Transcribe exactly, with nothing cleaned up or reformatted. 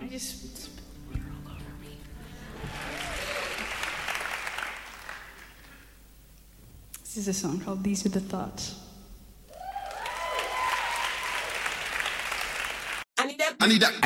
I just spilled water all over me. This is a song called These Are the Thoughts. I need that. I need that.